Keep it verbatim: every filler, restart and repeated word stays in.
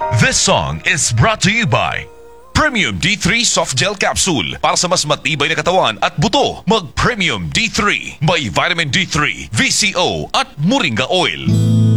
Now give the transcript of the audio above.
This song is brought to you by Premium D three Soft Gel Capsule. Para sa mas matibay na katawan at buto, mag Premium D three. May vitamin D three, V C O at Moringa Oil.